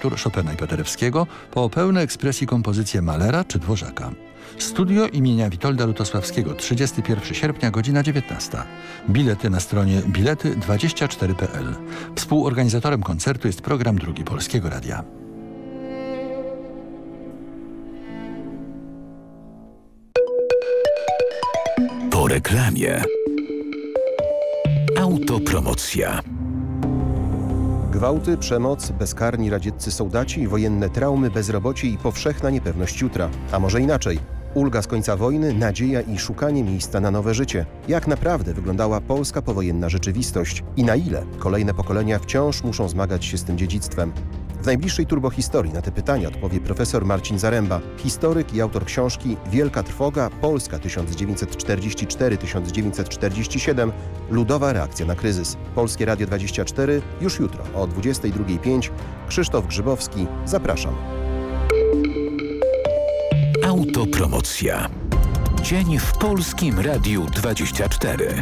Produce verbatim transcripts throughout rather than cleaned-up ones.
lektur Chopina i Paderewskiego po pełnej ekspresji kompozycje Mahlera czy Dworzaka. Studio imienia Witolda Lutosławskiego, trzydziestego pierwszego sierpnia, godzina dziewiętnasta. Bilety na stronie bilety dwadzieścia cztery kropka p l. Współorganizatorem koncertu jest program Drugi Polskiego Radia. Po reklamie. Autopromocja. Gwałty, przemoc, bezkarni radzieccy sołdaci, wojenne traumy, bezrobocie i powszechna niepewność jutra. A może inaczej? Ulga z końca wojny, nadzieja i szukanie miejsca na nowe życie. Jak naprawdę wyglądała polska powojenna rzeczywistość? I na ile kolejne pokolenia wciąż muszą zmagać się z tym dziedzictwem? W najbliższej turbohistorii na te pytania odpowie profesor Marcin Zaręba, historyk i autor książki Wielka Trwoga, Polska tysiąc dziewięćset czterdziesty czwarty do tysiąc dziewięćset czterdziesty siódmy. Ludowa reakcja na kryzys. Polskie Radio dwadzieścia cztery już jutro o dwudziestej drugiej pięć. Krzysztof Grzybowski. Zapraszam. Autopromocja. Dzień w Polskim Radiu dwadzieścia cztery.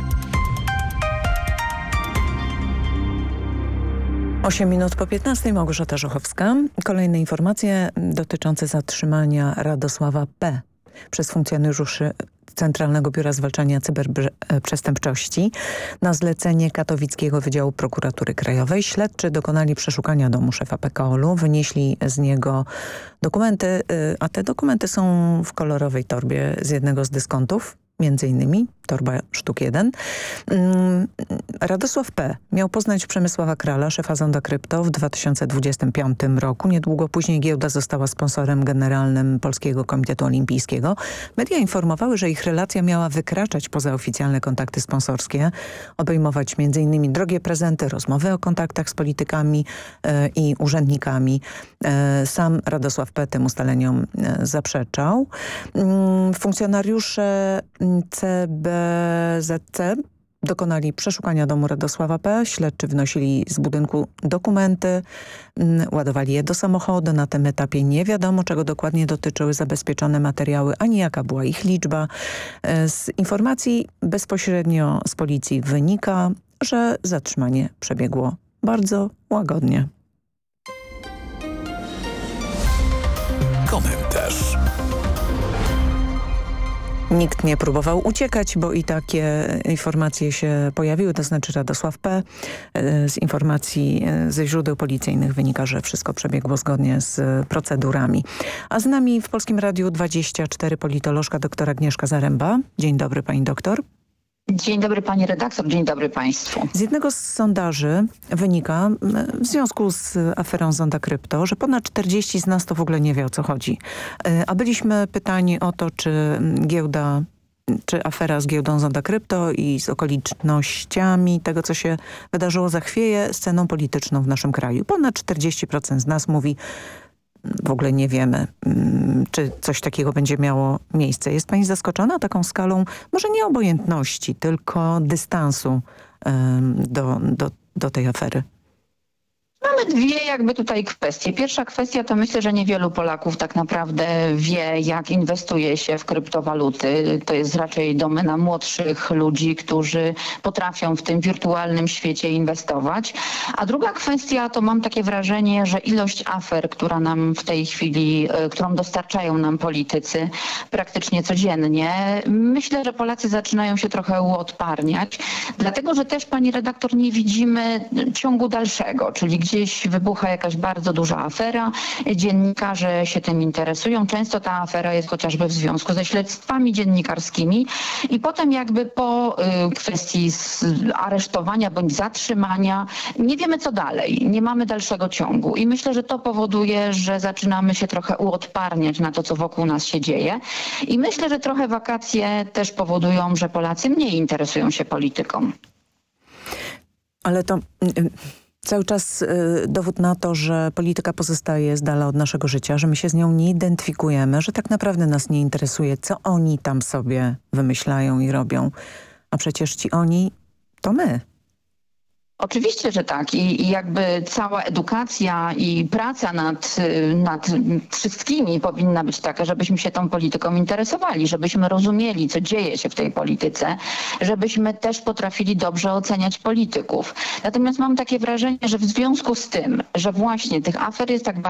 osiem minut po piętnastej, Małgorzata Żochowska. Kolejne informacje dotyczące zatrzymania Radosława P. przez funkcjonariuszy Centralnego Biura Zwalczania Cyberprzestępczości. Na zlecenie Katowickiego Wydziału Prokuratury Krajowej śledczy dokonali przeszukania domu szefa P K O L u, wynieśli z niego dokumenty, a te dokumenty są w kolorowej torbie z jednego z dyskontów. Między innymi torba sztuk jeden. Radosław P. miał poznać Przemysława Krala, szefa Zonda Krypto w dwa tysiące dwudziestym piątym roku. Niedługo później giełda została sponsorem generalnym Polskiego Komitetu Olimpijskiego. Media informowały, że ich relacja miała wykraczać poza oficjalne kontakty sponsorskie, obejmować między innymi drogie prezenty, rozmowy o kontaktach z politykami e, i urzędnikami. E, sam Radosław P. tym ustaleniom e, zaprzeczał. Mm, funkcjonariusze C B Z C dokonali przeszukania domu Radosława P. Śledczy wnosili z budynku dokumenty, ładowali je do samochodu. Na tym etapie nie wiadomo, czego dokładnie dotyczyły zabezpieczone materiały, ani jaka była ich liczba. Z informacji bezpośrednio z policji wynika, że zatrzymanie przebiegło bardzo łagodnie. Komentarz. Nikt nie próbował uciekać, bo i takie informacje się pojawiły, to znaczy Radosław P. Z informacji ze źródeł policyjnych wynika, że wszystko przebiegło zgodnie z procedurami. A z nami w Polskim Radiu dwadzieścia cztery politolożka doktor Agnieszka Zaręba. Dzień dobry, pani doktor. Dzień dobry pani redaktor, dzień dobry państwu. Z jednego z sondaży wynika w związku z aferą Zonda Krypto, że ponad czterdzieści z nas to w ogóle nie wie, o co chodzi. A byliśmy pytani o to, czy giełda, czy afera z giełdą Zonda Krypto i z okolicznościami tego, co się wydarzyło, zachwieje sceną polityczną w naszym kraju. Ponad czterdzieści procent z nas mówi, w ogóle nie wiemy, czy coś takiego będzie miało miejsce. Jest pani zaskoczona taką skalą, może nie obojętności, tylko dystansu do, do, do tej afery? Mamy dwie jakby tutaj kwestie. Pierwsza kwestia to myślę, że niewielu Polaków tak naprawdę wie, jak inwestuje się w kryptowaluty. To jest raczej domena młodszych ludzi, którzy potrafią w tym wirtualnym świecie inwestować. A druga kwestia to mam takie wrażenie, że ilość afer, która nam w tej chwili, którą dostarczają nam politycy praktycznie codziennie, myślę, że Polacy zaczynają się trochę uodparniać. Dlatego, że też pani redaktor nie widzimy ciągu dalszego, czyli gdzie gdzieś wybucha jakaś bardzo duża afera, dziennikarze się tym interesują. Często ta afera jest chociażby w związku ze śledztwami dziennikarskimi i potem jakby po y, kwestii aresztowania bądź zatrzymania nie wiemy co dalej, nie mamy dalszego ciągu i myślę, że to powoduje, że zaczynamy się trochę uodparniać na to, co wokół nas się dzieje i myślę, że trochę wakacje też powodują, że Polacy mniej interesują się polityką. Ale to... Cały czas y, dowód na to, że polityka pozostaje z dala od naszego życia, że my się z nią nie identyfikujemy, że tak naprawdę nas nie interesuje, co oni tam sobie wymyślają i robią. A przecież ci oni to my. Oczywiście, że tak. I, i jakby cała edukacja i praca nad, nad wszystkimi powinna być taka, żebyśmy się tą polityką interesowali, żebyśmy rozumieli, co dzieje się w tej polityce, żebyśmy też potrafili dobrze oceniać polityków. Natomiast mam takie wrażenie, że w związku z tym, że właśnie tych afer jest tak bardzo